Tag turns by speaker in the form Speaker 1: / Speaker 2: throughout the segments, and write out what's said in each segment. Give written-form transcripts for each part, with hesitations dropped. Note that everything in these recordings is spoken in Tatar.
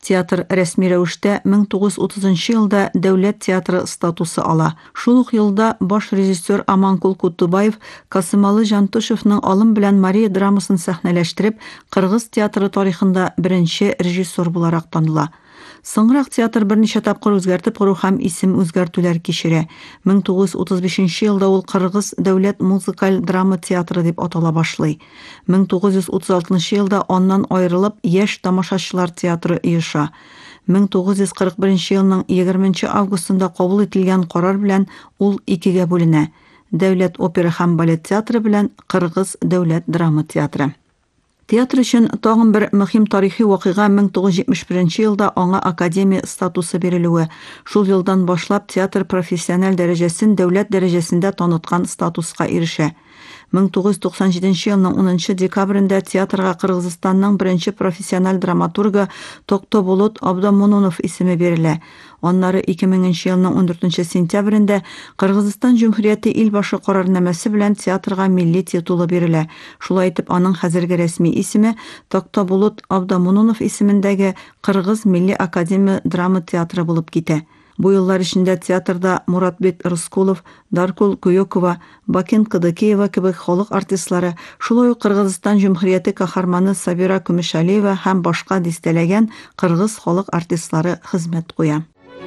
Speaker 1: Театр рәсми рәвештә 1930 елда дәүләт театры статусы ала. Шул ук елда баш режиссер Аманкул Кутубаев Касымалы Жантышевның «Алым белән Мария» драмасын сәхнәләштереп, кыргыз театры тарихында беренче режиссер буларак таныла. Соңрак театр берничә тапкыр үзгәртеп кору һәм исем үзгәртүләр кичерә. 1935 елда ул Кыргыз дәүләт музыкаль драма театры дип атала башлый. 1936 елда аннан аерылып яшь тамашачылар театры оеша. 1941 елның 20 августында кабул ителгән карар белән ул икегә бүленә. Дәүләт опера һәм балет театры белән Кыргыз дәүләт драма театры. Театр өчен тагын бер мөһим тарихи вакыйга 1971 елда аңа академия статусы бирелүе. Шул елдан башлап театр профессиональ дәрәҗәсен дәүләт дәрәҗәсендә таныткан статуска ирешә. 1997 елның 10 декабрендә театрга Кыргызстанның беренче профессиональ драматургы Токтобулут Абдамунунов исеме бирелә. Аннары 2000 елның 14 сентябрендә Кыргызстан Җумһурияте илбашы карарнамәсе белән театрга милли титулы бирелә. Шулай итеп, аның хәзерге рәсми исеме Токтобулут Абдамунунов исемендәге Кыргыз милли академия драма театры булып китә. Бу еллар эчендә театрда Муратбек Рыскулов, Даркул Куёкова, Бакен Кыдыкеева кебек халык артистлары, шулай ук Кыргызстан Җумһурияте каһарманы Сабира Көмешалиева һәм башка дистәләгән кыргыз халык артистлары хезмәт куя.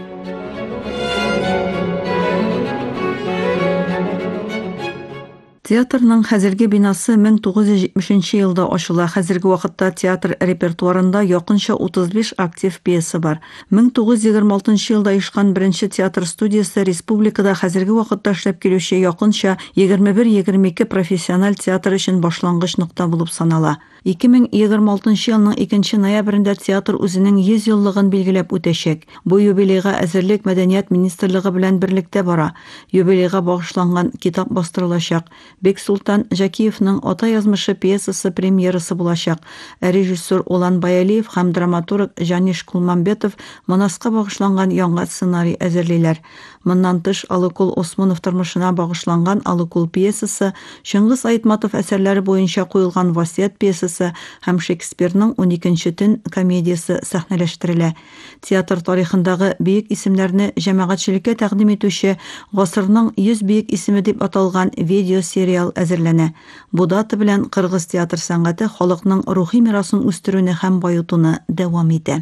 Speaker 1: Театрның хәзерге бинасы 1970 елда ачыла. Хәзерге вакытта театр репертуарында якынча 35 актив пьеса бар. 1926 елда ишкан беренче театр студиясе республикада хәзерге вакытта эшләп килүче якынча 21-22 профессиональ театр өчен башлангыч нокта булып санала. 2026 елның 2 ноябрендә театр үзенең 100 еллыгын билгеләп үтәчәк. Бу юбилейга әзерлек Мәдәният министрлыгы белән берлектә бара. Юбилейга багышланган китап бастырылачак. Бексултан Жакиевның «Ата язмышы» пьесасы премьерасы булачак. Режиссер Улан Баялиев һәм драматург Жаниш Кулманбетов Манаска багышланган яңа сценарий әзерлиләр. Моннан тыш Алыкул Осмонов тормышына багышланган Алыкул пьесасы, Чыңгыз Айтматов әсәрләре буенча куелган Васият пьесасы һәм Шекспирның 12-нче төн комедиясе сәхнәләштерелә. Театр тарихындагы бөек исемнәрне җәмәгатьчелеккә тәкъдим итүче гасырның 100 бөек исеме дип аталган видео сериал әзерләнә. Бу дата белән кыргыз театр сәнгате халыкның рухи мирасын үстерүне һәм баетуны дәвам итә.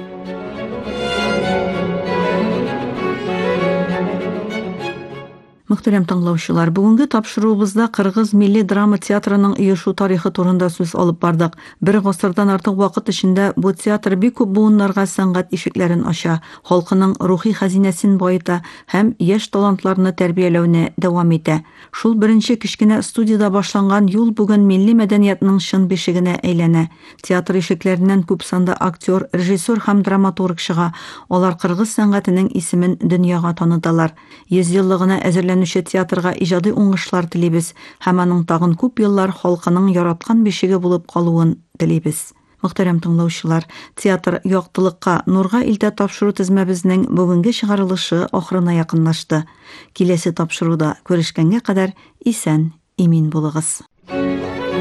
Speaker 1: Мөхтәрәм тыңлаучылар, бүгенге тапшыруыбызда Кыргыз милли драма театрының оешу тарихы турында сүз алып бардык. Бер гасырдан артык вакыт эчендә бу театр бик күп буыннарга сәнгать ишекләрен ача, халкының рухи хәзинәсен баета һәм яшь талантларны тәрбияләүне дәвам итә. Шул беренче кичкенә студияда башланган юл бүген милли мәдәниятның чын бишегенә әйләнә. Театр ишекләреннән күп санда актер, режиссер һәм драматург чыга. Алар кыргыз сәнгатенең исемен дөньяга таныталар. 100 еллыгына әзерләнүче театрга иҗади уңышлар телибез һәм аның тагын күп еллар халкының яраткан бишеге булып калуын телибез. Мөхтәрәм тыңлаучылар, театр яктылыкка, нурга илтә тапшыру тезмәбезнең бүгенге чыгарылышы ахырына якынлашты. Киләсе тапшыруда күрешкәнгә кадәр исән, имин булыгыз.